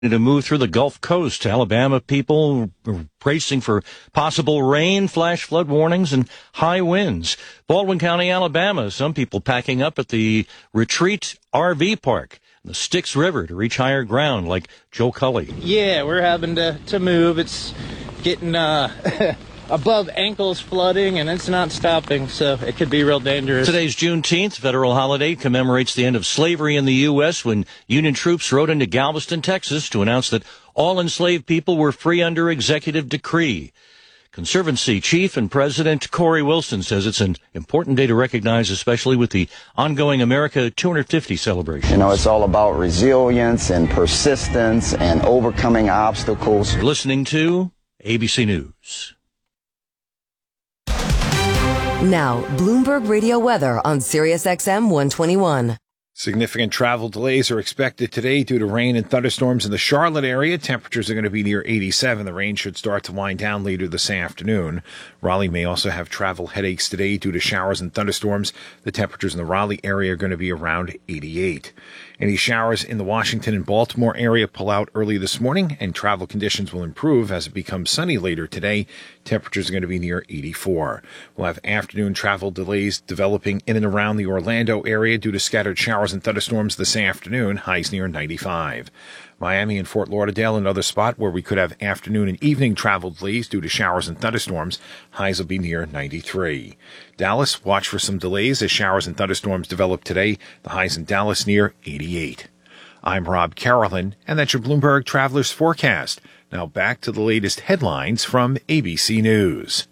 to move through the Gulf Coast. Alabama people bracing for possible rain, flash flood warnings, and high winds. Baldwin County, Alabama, some people packing up at the Retreat RV Park, the Styx River, to reach higher ground, like Joe Cully. Yeah, we're having to move. It's getting above ankles flooding, and it's not stopping, so it could be real dangerous. Today's Juneteenth, federal holiday, commemorates the end of slavery in the U.S. when Union troops rode into Galveston, Texas, to announce that all enslaved people were free under executive decree. Conservancy Chief and President Corey Wilson says it's an important day to recognize, especially with the ongoing America 250 celebration. You know, it's all about resilience and persistence and overcoming obstacles. You're listening to ABC News. Now, Bloomberg Radio weather on Sirius XM 121. Significant travel delays are expected today due to rain and thunderstorms in the Charlotte area. Temperatures are going to be near 87. The rain should start to wind down later this afternoon. Raleigh may also have travel headaches today due to showers and thunderstorms. The temperatures in the Raleigh area are going to be around 88. Any showers in the Washington and Baltimore area pull out early this morning, and travel conditions will improve as it becomes sunny later today. Temperatures are going to be near 84. We'll have afternoon travel delays developing in and around the Orlando area due to scattered showers and thunderstorms this afternoon, highs near 95. Miami and Fort Lauderdale, another spot where we could have afternoon and evening travel delays due to showers and thunderstorms. Highs will be near 93. Dallas, watch for some delays as showers and thunderstorms develop today. The highs in Dallas near 88. I'm Rob Carolyn, and that's your Bloomberg Travelers Forecast. Now back to the latest headlines from ABC News.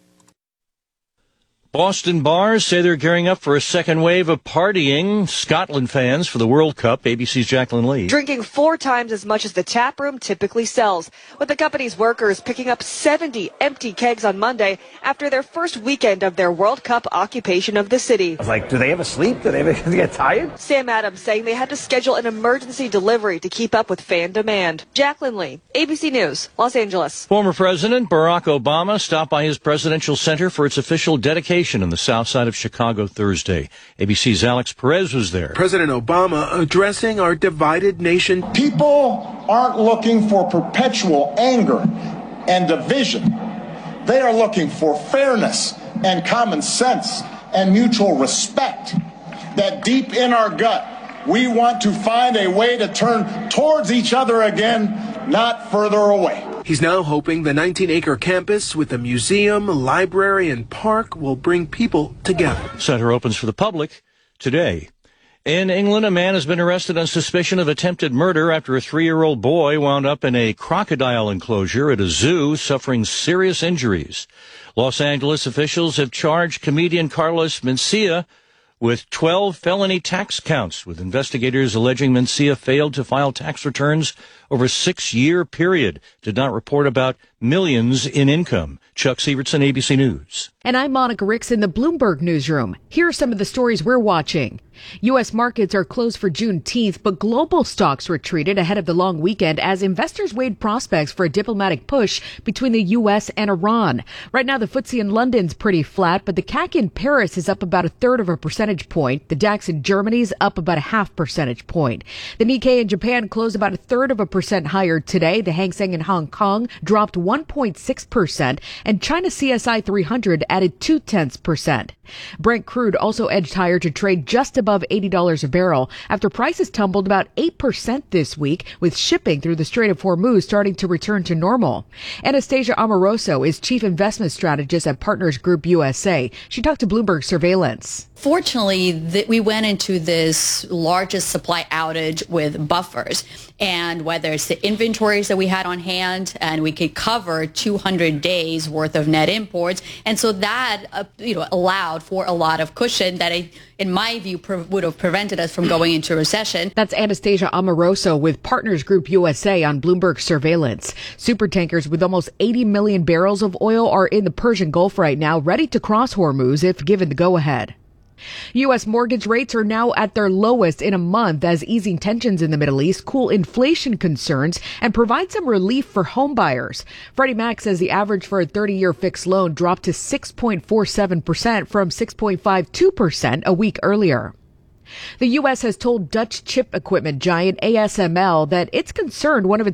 Boston bars say they're gearing up for a second wave of partying. Scotland fans for the World Cup. ABC's Jacqueline Lee. Drinking 4 times as much as the tap room typically sells, with the company's workers picking up 70 empty kegs on Monday after their first weekend of their World Cup occupation of the city. I was like, do they ever sleep? Do they ever get tired? Sam Adams saying they had to schedule an emergency delivery to keep up with fan demand. Jacqueline Lee, ABC News, Los Angeles. Former President Barack Obama stopped by his presidential center for its official dedication on the south side of Chicago Thursday. ABC's Alex Perez was there. President Obama addressing our divided nation. People aren't looking for perpetual anger and division. They are looking for fairness and common sense and mutual respect. That deep in our gut, we want to find a way to turn towards each other again, not further away. He's now hoping the 19-acre campus with a museum, library, and park will bring people together. Center opens for the public today. In England, a man has been arrested on suspicion of attempted murder after a 3-year-old boy wound up in a crocodile enclosure at a zoo suffering serious injuries. Los Angeles officials have charged comedian Carlos Mencia with 12 felony tax counts, with investigators alleging Mencia failed to file tax returns over a 6-year period, did not report about millions in income. Chuck Sievertson, ABC News. And I'm Monica Ricks in the Bloomberg Newsroom. Here are some of the stories we're watching. U.S. markets are closed for Juneteenth, but global stocks retreated ahead of the long weekend as investors weighed prospects for a diplomatic push between the U.S. and Iran. Right now, the FTSE in London's pretty flat, but the CAC in Paris is up about 1/3 of a percentage point. The DAX in Germany's up about 0.5 percentage point. The Nikkei in Japan closed about 1/3 of a percent higher today. The Hang Seng in Hong Kong dropped 1.6%, and China CSI 300 added 0.2%. Brent crude also edged higher to trade just above $80 a barrel after prices tumbled about 8% this week, with shipping through the Strait of Hormuz starting to return to normal. Anastasia Amoroso is chief investment strategist at Partners Group USA. She talked to Bloomberg Surveillance. Fortunately, we went into this largest supply outage with buffers, and whether it's the inventories that we had on hand, and we could cover 200 days worth of net imports, and so that allowed for a lot of cushion that, in my view, would have prevented us from going into recession. That's Anastasia Amoroso with Partners Group USA on Bloomberg Surveillance. Supertankers with almost 80 million barrels of oil are in the Persian Gulf right now, ready to cross Hormuz if given the go-ahead. U.S. mortgage rates are now at their lowest in a month as easing tensions in the Middle East cool inflation concerns and provide some relief for homebuyers. Freddie Mac says the average for a 30-year fixed loan dropped to 6.47% from 6.52% a week earlier. The U.S. has told Dutch chip equipment giant ASML that it's concerned one of its